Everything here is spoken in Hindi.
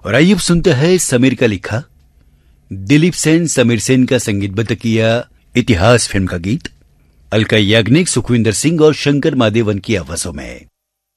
और आइए अब सुनते हैं समीर का लिखा, दिलीप सेन समीर सेन का संगीतबद्ध किया इतिहास फिल्म का गीत अलका याग्निक, सुखविंदर सिंह और शंकर महादेवन की आवाजों में।